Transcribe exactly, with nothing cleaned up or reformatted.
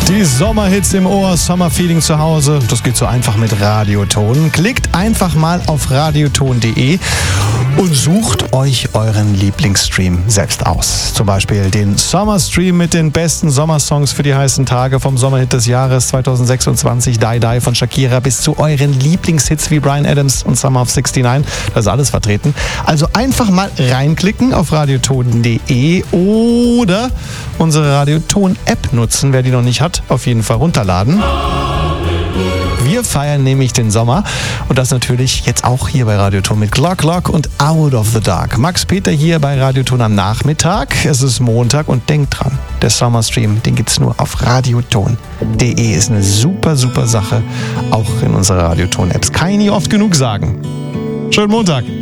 Die Sommerhits im Ohr, Summerfeeling zu Hause. Das geht so einfach mit Radioton. Klickt einfach mal auf radioton punkt de und sucht euch euren Lieblingsstream selbst aus. Zum Beispiel den Sommerstream mit den besten Sommersongs für die heißen Tage vom Sommerhit des Jahres zwanzig sechsundzwanzig, Die Die von Shakira, bis zu euren Lieblingshits wie Bryan Adams und Summer of sixty-nine. Das ist alles vertreten. Also einfach mal reinklicken auf radioton punkt de oder unsere Radioton-App nutzen, wer die noch nicht hat. Auf jeden Fall runterladen. Wir feiern nämlich den Sommer und das natürlich jetzt auch hier bei Radioton mit Glock Glock und Out of the Dark. Max Peter hier bei Radioton am Nachmittag. Es ist Montag und denkt dran, der Sommerstream, den gibt's nur auf radioton punkt de. Ist eine super, super Sache, auch in unserer Radioton-Apps. Kann ich nie oft genug sagen. Schönen Montag.